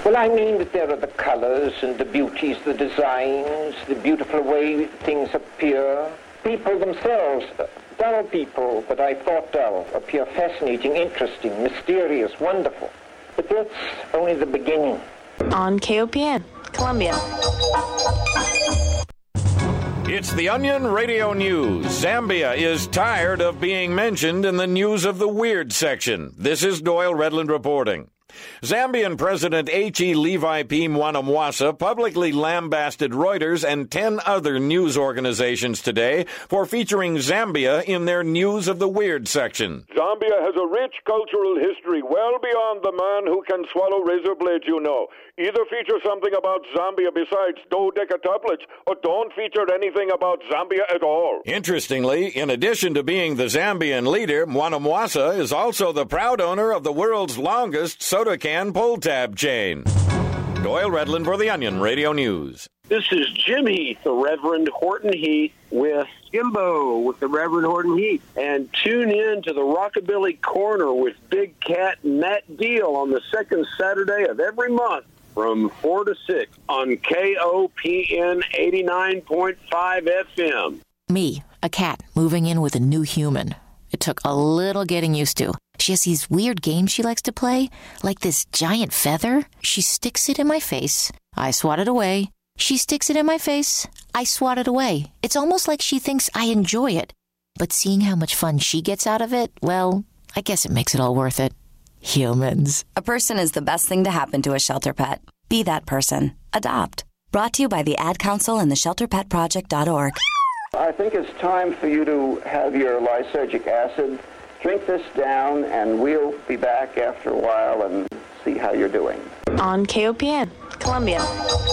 Well, I mean that there are the colors and the beauties, the designs, the beautiful way things appear. People themselves, dull people that I thought dull, appear fascinating, interesting, mysterious, wonderful. But that's only the beginning. On KOPN, Columbia. It's the Onion Radio News. Zambia is tired of being mentioned in the news of the weird section. This is Doyle Redland reporting. Zambian President H.E. Levi P. Mwanamwasa publicly lambasted Reuters and 10 other news organizations today for featuring Zambia in their News of the Weird section. Zambia has a rich cultural history well beyond the man who can swallow razor blades, you know. Either feature something about Zambia besides dodecatuplets, or don't feature anything about Zambia at all. Interestingly, in addition to being the Zambian leader, Mwanamwasa is also the proud owner of the world's longest soda can pull tab chain. Doyle Redland for the Onion Radio News. This is Jim Heath, the Reverend Horton Heath, with Jimbo with the Reverend Horton Heath. And tune in to the Rockabilly Corner with Big Cat and Matt Deal on the second Saturday of every month from 4 to 6 on KOPN 89.5 FM. Me, a cat, moving in with a new human. It took a little getting used to. She has these weird games she likes to play, like this giant feather. She sticks it in my face. I swat it away. She sticks it in my face. I swat it away. It's almost like she thinks I enjoy it. But seeing how much fun she gets out of it, well, I guess it makes it all worth it. Humans. A person is the best thing to happen to a shelter pet. Be that person. Adopt. Brought to you by the Ad Council and the ShelterPetProject.org. I think it's time for you to have your lysergic acid. Drink this down, and we'll be back after a while and see how you're doing. On KOPN, Columbia.